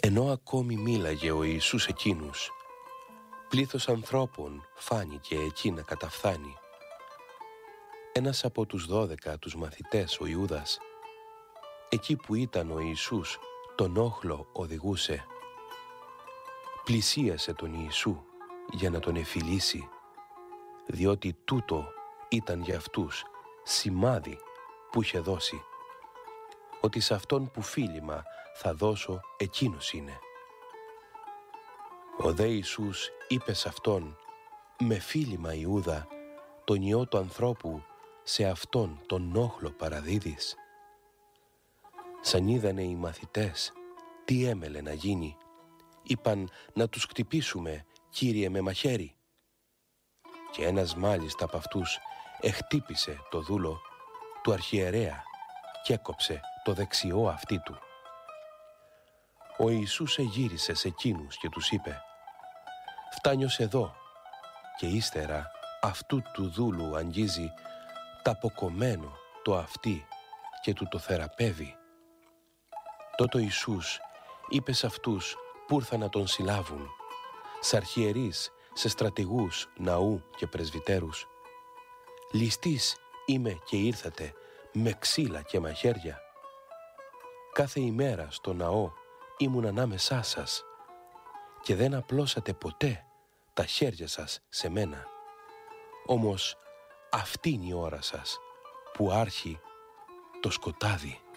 Ενώ ακόμη μίλαγε ο Ιησούς εκείνους, πλήθος ανθρώπων φάνηκε εκεί να καταφθάνει. Ένας από τους 12 τους μαθητές, ο Ιούδας, εκεί που ήταν ο Ιησούς, τον όχλο οδηγούσε. Πλησίασε τον Ιησού για να τον εφιλήσει, διότι τούτο ήταν για αυτούς σημάδι που είχε δώσει, ότι σε αυτόν που φίλημα θα δώσω εκείνος είναι. Ο δε Ιησούς είπε σε αυτόν, με φίλημα Ιούδα, τον Υιό του ανθρώπου, σε αυτόν τον όχλο παραδίδεις. Σαν είδανε οι μαθητές τι έμελε να γίνει, είπαν να τους χτυπήσουμε, Κύριε, με μαχαίρι. Και ένας μάλιστα από αυτούς εχτύπησε το δούλο του αρχιερέα και έκοψε το δεξιό αυτί του. Ο Ιησούς εγύρισε σε εκείνους και τους είπε, φτάνιος εδώ, και ύστερα αυτού του δούλου αγγίζει ταποκομμένο το αυτί και του το θεραπεύει. Τότε ο Ιησούς είπε σε αυτούς που ήρθαν να τον συλλάβουν, σ' αρχιερείς, σε στρατηγούς ναού και πρεσβυτέρους, ληστείς είμαι και ήρθατε με ξύλα και μαχαίρια. Κάθε ημέρα στο ναό ήμουν ανάμεσά σας και δεν απλώσατε ποτέ τα χέρια σας σε μένα. Όμως αυτή είναι η ώρα σας που άρχει το σκοτάδι.